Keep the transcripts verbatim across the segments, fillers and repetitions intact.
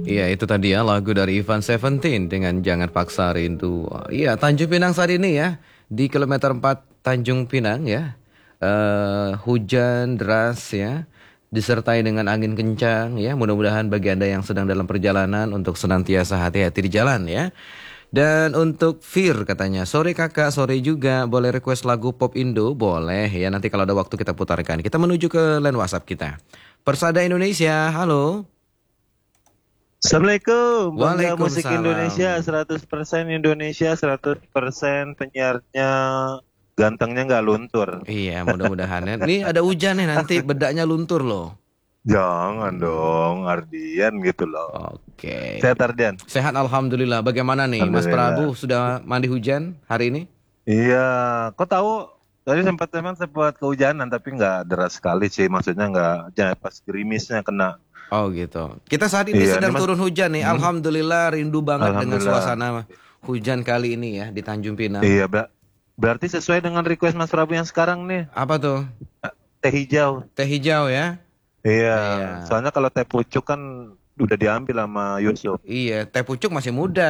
Iya, itu tadi ya lagu dari Ivan Seventeen dengan Jangan Paksa Rindu. Iya, Tanjung Pinang saat ini ya, di kilometer empat Tanjung Pinang ya. Eh, hujan deras ya, disertai dengan angin kencang ya. Mudah-mudahan bagi Anda yang sedang dalam perjalanan untuk senantiasa hati-hati di jalan ya. Dan untuk Fir katanya, sore kakak, sore juga, boleh request lagu pop Indo? Boleh ya, nanti kalau ada waktu kita putarkan. Kita menuju ke line WhatsApp kita. Persada Indonesia, halo. Assalamualaikum, Bangga Musik Waalaikumsalam. Indonesia, seratus persen Indonesia, seratus persen penyiarnya gantengnya nggak luntur. Iya, mudah-mudahan ya. Nih ada hujan nih, nanti bedaknya luntur loh. Jangan dong, Ardian gitu loh. Oke. Sehat Ardian? Sehat alhamdulillah. Bagaimana nih Mas Alhamdulillah. Prabu, sudah mandi hujan hari ini? Iya, kau tahu tadi sempat memang sempat kehujanan tapi nggak deras sekali sih, maksudnya nggak, jangan pas gerimisnya kena. Oh gitu. Kita saat ini Iya, sedang ini Mas- turun hujan nih. Hmm. Alhamdulillah, rindu banget dengan Alhamdulillah. suasana hujan kali ini ya di Tanjung Pinang. Iya, ber- berarti sesuai dengan request Mas Prabu yang sekarang nih, Apa tuh? teh hijau. Teh hijau ya? Iya, Iya. soalnya kalau teh pucuk kan udah diambil sama Yusuf. Iya, teh pucuk masih muda.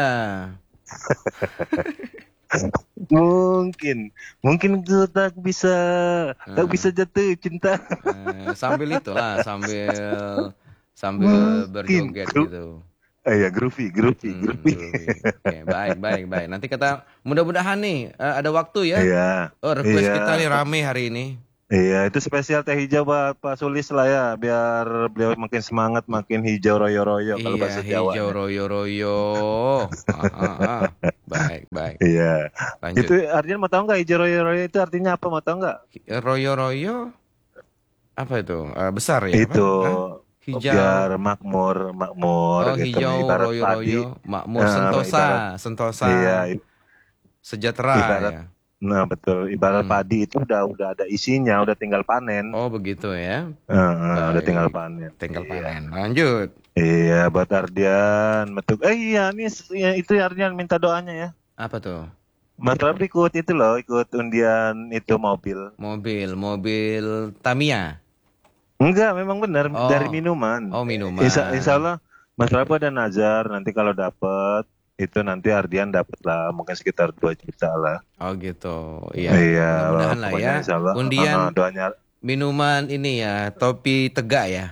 Mungkin, mungkin kita tak bisa, tak bisa jatuh cinta. Eh, sambil itulah, sambil sambil Mungkin. berjoget Gru- gitu. Eh ya, groovy, groovy, Hmm, groovy. groovy. Oke, baik, baik, baik. Nanti kita mudah-mudahan nih eh, ada waktu ya. Iya, Oh, request iya. kita nih rame hari ini. Iya, itu spesial teh hijau buat Pak Sulis lah ya, biar beliau makin semangat, makin hijau royo-royo kalau Iya, bahasa Jawa. hijau royo-royo. Ah, ah, ah. Baik, baik. Iya. Lanjut. Itu artinya mau tahu nggak hijau royo-royo itu artinya apa, mau tahu nggak? Royo-royo apa itu? Eh, besar ya? Itu Apa? Hah? Hijau. biar makmur, makmur Oh, gitu. hijau Ibarat padi. royo-royo, makmur, Eh, sentosa, ibarat- sentosa, Iya, sejahtera ibarat- ya. nah betul. Ibarat Hmm. padi itu udah udah ada isinya, udah tinggal panen. Oh, begitu ya. Eh, eh, udah Baik. tinggal panen. Tinggal Iya. panen. Lanjut. Iya, buat Ardian, betul. Eh iya, nih ya, itu Ardian minta doanya ya. Apa tuh? Mas Rafi ikut itu loh, ikut undian itu mobil. Mobil, mobil Tamiya. Enggak, memang benar Oh. dari minuman. Oh, minuman. Insya, insya Allah Mas Rafi ada nazar, nanti kalau dapet itu nanti Ardian dapat lah, mungkin sekitar dua juta lah. Oh gitu. Iya. Iya, Mudah-mudahan lah pokoknya ya. insya Allah. Undian Ah, doanya. minuman ini ya, topi tegak ya.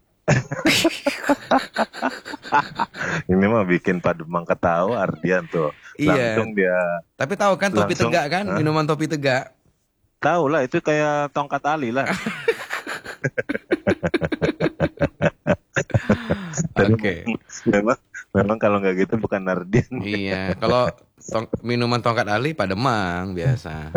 Ini mah bikin Pademang ketawa Ardian tuh. Iya. Langsung dia Tapi tahu kan topi Langsung, tegak kan? hah? Minuman topi tegak. tahu lah, itu kayak tongkat ali lah. Tapi Oke. Memang, memang kalau nggak gitu bukan Ardian. Iya. Kalau tong- minuman tongkat ali Pademang biasa.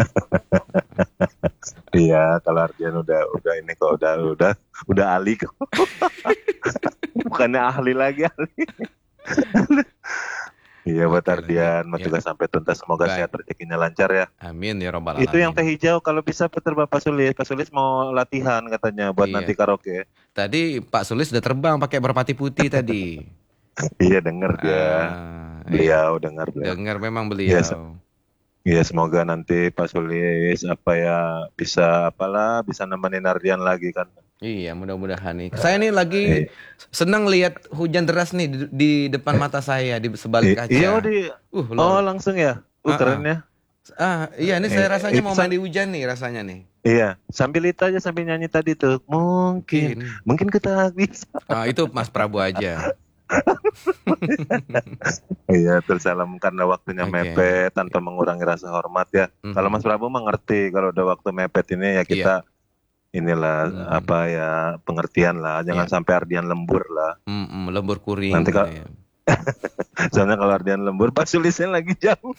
Iya, kalau Ardian udah udah ini kok udah udah udah ahli kok. Bukannya ahli lagi ahli. Iya buat Oke, Ardian, lanjut. juga sampai tuntas, semoga Baik. sehat rezekinya lancar ya. Amin ya robbal Itu yang alamin. teh hijau kalau bisa putar Bapak Sulis. Pak Sulis mau latihan katanya buat Iya. nanti karaoke. Tadi Pak Sulis sudah terbang pakai merpati putih tadi. Iya denger dia. Ah, iya. Beliau dengar beliau. Dengar memang Iya, beliau. Iya semoga nanti Pak Sulis apa ya bisa apalah bisa nemenin Ardian lagi kan. Iya, mudah-mudahan nih. Saya nih lagi senang lihat hujan deras nih di, di depan mata saya di sebalik kaca. Iya oh, di Uh, oh Lord. langsung ya. Uh, Ah, keren ah. ya. Ah, iya nih saya Eh, rasanya itu mau sa- mandi hujan nih rasanya nih. Iya, sambil itu aja sambil nyanyi tadi tuh. Mungkin, Mungkin. mungkin kita bisa. Ah, itu Mas Prabu aja. Iya, tersalam karena waktunya Oke. mepet tanpa mengurangi rasa hormat ya. Mhm. Kalau Mas Prabu mengerti kalau udah waktu mepet ini ya kita inilah Mhm. apa ya pengertian lah. Jangan Iya. sampai Ardian lembur lah. Mm-mm, lembur kuring. Nanti gitu kalau- ya. Soalnya kalau Ardian lembur, Pak Sulisnya lagi jauh.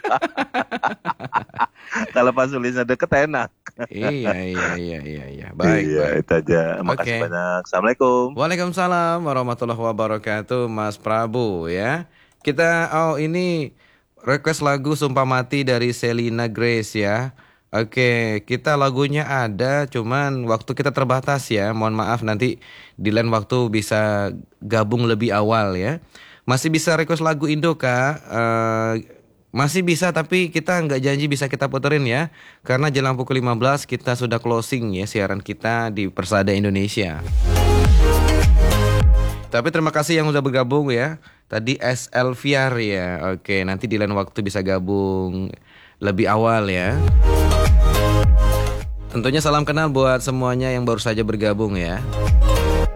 Kalau Pak Sulisnya deket enak. Iya, iya, iya, iya, iya. Baik, iya, baik. itu aja. Makasih Oke. banyak. Assalamualaikum. Waalaikumsalam warahmatullahi wabarakatuh, Mas Prabu ya. Kita oh ini request lagu Sumpah Mati dari Selina Grace ya. Oke, kita lagunya ada, cuman waktu kita terbatas ya. Mohon maaf nanti di lain waktu bisa gabung lebih awal ya. Masih bisa request lagu Indo Kak. Eh, masih bisa tapi kita nggak janji bisa kita puterin ya. Karena jelang pukul lima belas kita sudah closing ya siaran kita di Persada Indonesia. Tapi terima kasih yang udah bergabung ya. Tadi S Elviar ya. Oke, nanti di lain waktu bisa gabung lebih awal ya. Tentunya salam kenal buat semuanya yang baru saja bergabung ya.